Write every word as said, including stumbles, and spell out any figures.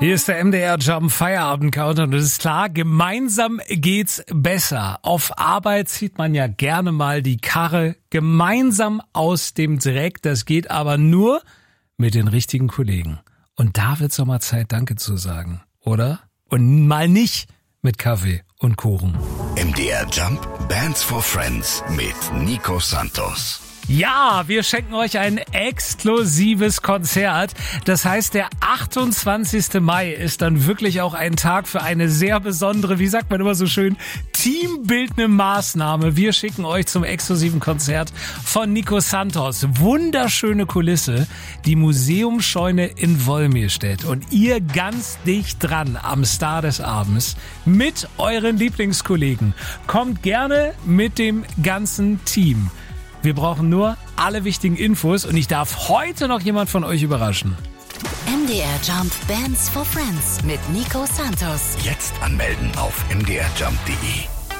Hier ist der M D R Jump Feierabend Countdown und es ist klar, gemeinsam geht's besser. Auf Arbeit zieht man ja gerne mal die Karre gemeinsam aus dem Dreck. Das geht aber nur mit den richtigen Kollegen. Und da wird's doch mal Zeit, Danke zu sagen, oder? Und mal nicht mit Kaffee und Kuchen. M D R Jump Bands for Friends mit Nico Santos. Ja, wir schenken euch ein exklusives Konzert. Das heißt, der achtundzwanzigsten Mai ist dann wirklich auch ein Tag für eine sehr besondere, wie sagt man immer so schön, teambildende Maßnahme. Wir schicken euch zum exklusiven Konzert von Nico Santos. Wunderschöne Kulisse, die Museumsscheune in Wolmirstedt. Und ihr ganz dicht dran am Star des Abends mit euren Lieblingskollegen. Kommt gerne mit dem ganzen Team. Wir brauchen nur alle wichtigen Infos und ich darf heute noch jemand von euch überraschen. M D R Jump Bands for Friends mit Nico Santos. Jetzt anmelden auf m d r jump punkt d e.